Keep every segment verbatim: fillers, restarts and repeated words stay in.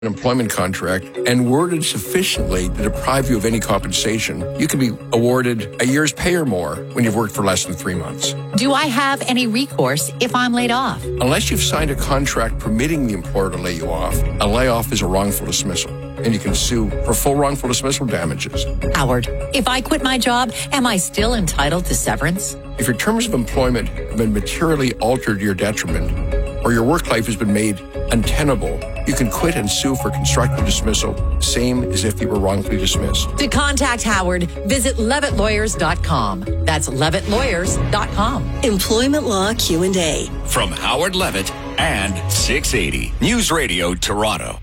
an employment contract and worded sufficiently to deprive you of any compensation, you can be awarded a year's pay or more when you've worked for less than three months. Do I have any recourse if I'm laid off? Unless you've signed a contract permitting the employer to lay you off, a layoff is a wrongful dismissal, and you can sue for full wrongful dismissal damages. Howard, if I quit my job, am I still entitled to severance? If your terms of employment have been materially altered to your detriment, or your work life has been made untenable, you can quit and sue for constructive dismissal, same as if you were wrongfully dismissed. To contact Howard, visit levitt lawyers dot com. That's levitt lawyers dot com. Employment Law Q and A. From Howard Levitt and six eighty News Radio Toronto.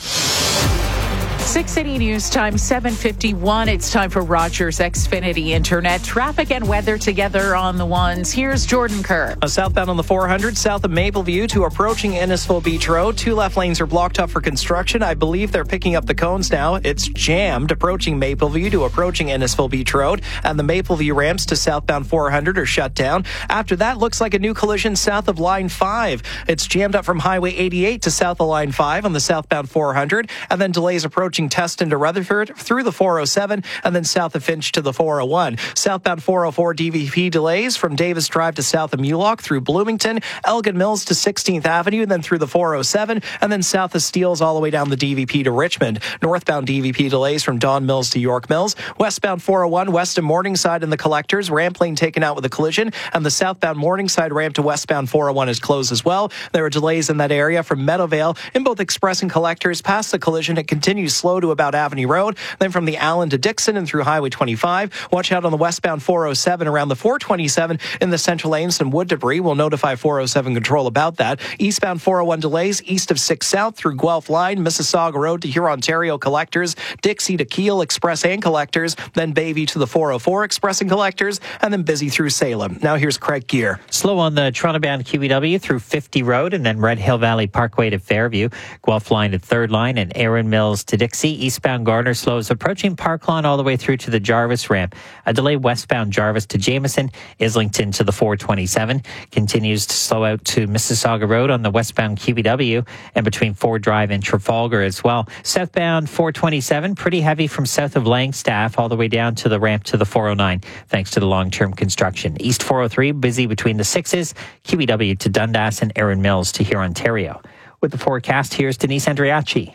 six eighty News Time, seven fifty-one. It's time for Rogers Xfinity Internet. Traffic and weather together on the ones. Here's Jordan Kerr. Uh, southbound on the four hundred, south of Mapleview to approaching Innisfil Beach Road. Two left lanes are blocked up for construction. I believe they're picking up the cones now. It's jammed approaching Mapleview to approaching Innisfil Beach Road. And the Mapleview ramps to southbound four hundred are shut down. After that, looks like a new collision south of Line five. It's jammed up from Highway eighty-eight to south of Line five on the southbound four hundred. And then delays approaching Teston to Rutherford through the four oh seven and then south of Finch to the four oh one. Southbound four oh four D V P delays from Davis Drive to south of Mulock through Bloomington, Elgin Mills to sixteenth Avenue, and then through the four oh seven, and then south of Steeles all the way down the D V P to Richmond. Northbound D V P delays from Don Mills to York Mills. Westbound four oh one west of Morningside and the Collectors, ramp lane taken out with a collision, and the southbound Morningside ramp to westbound four oh one is closed as well. There are delays in that area from Meadowvale in both Express and Collectors. Past the collision, it continues slow to about Avenue Road. Then from the Allen to Dixon and through Highway twenty-five. Watch out on the westbound four oh seven around the four twenty-seven in the central lane. Some wood debris. We'll notify four oh seven Control about that. Eastbound four oh one delays east of six South through Guelph Line, Mississauga Road to Hurontario Collectors, Dixie to Keele Express and Collectors, then Bayview to the four oh four Express and Collectors, and then busy through Salem. Now here's Craig Gear. Slow on the Toronto-bound Q E W through fifty Road and then Red Hill Valley Parkway to Fairview, Guelph Line to Third Line, and Erin Mills to Dixie. Eastbound Gardner slows approaching Park Lawn all the way through to the Jarvis ramp. A delay westbound Jarvis to Jameson. Islington to the four twenty-seven. Continues to slow out to Mississauga Road on the westbound Q E W and between Ford Drive and Trafalgar as well. Southbound four twenty-seven, pretty heavy from south of Langstaff all the way down to the ramp to the four oh nine, thanks to the long-term construction. East four oh three, busy between the sixes, Q E W to Dundas and Erin Mills to Hurontario. With the forecast, here's Denise Andriachi.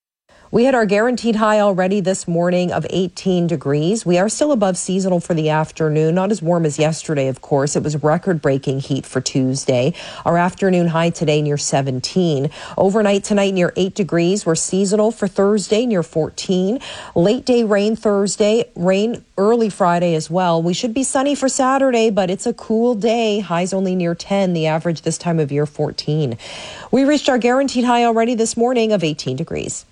We had our guaranteed high already this morning of eighteen degrees. We are still above seasonal for the afternoon. Not as warm as yesterday, of course. It was record-breaking heat for Tuesday. Our afternoon high today near seventeen. Overnight tonight near eight degrees. We're seasonal for Thursday near fourteen. Late day rain Thursday. Rain early Friday as well. We should be sunny for Saturday, but it's a cool day. Highs only near ten. The average this time of year fourteen. We reached our guaranteed high already this morning of eighteen degrees.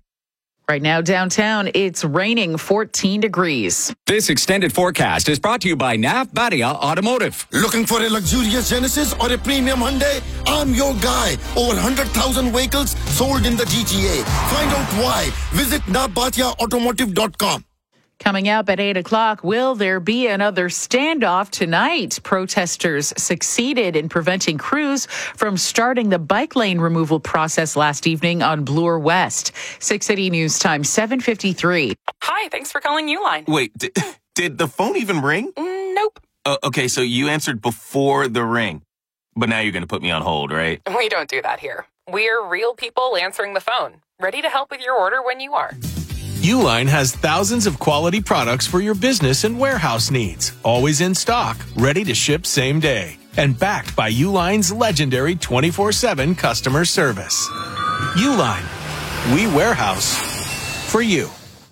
Right now downtown, it's raining fourteen degrees. This extended forecast is brought to you by Nav Badia Automotive. Looking for a luxurious Genesis or a premium Hyundai? I'm your guy. Over one hundred thousand vehicles sold in the G T A. Find out why. Visit nav badia automotive dot com. Coming up at eight o'clock, will there be another standoff tonight? Protesters succeeded in preventing crews from starting the bike lane removal process last evening on Bloor West. six eighty News Time, seven fifty-three. Hi, thanks for calling Uline. Wait, did, did the phone even ring? Mm, nope. Uh, okay, so you answered before the ring. But now you're going to put me on hold, right? We don't do that here. We're real people answering the phone, ready to help with your order when you are. Uline has thousands of quality products for your business and warehouse needs. Always in stock, ready to ship same day. And backed by Uline's legendary twenty-four seven customer service. Uline, we warehouse for you.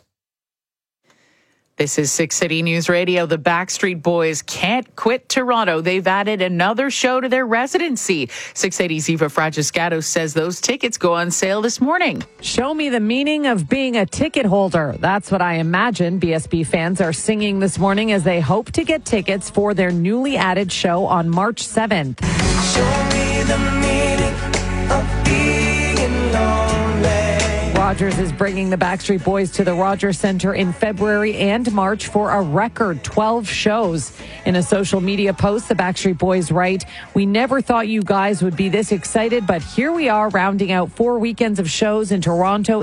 This is six City News Radio. The Backstreet Boys can't quit Toronto. They've added another show to their residency. six eighty's Eva Fragiscato says those tickets go on sale this morning. Show me the meaning of being a ticket holder. That's what I imagine B S B fans are singing this morning as they hope to get tickets for their newly added show on March seventh. Show me the meaning of being lonely. Rogers is bringing the Backstreet Boys to the Rogers Centre in February and March for a record twelve shows. In a social media post, the Backstreet Boys write, "We never thought you guys would be this excited, but here we are rounding out four weekends of shows in Toronto,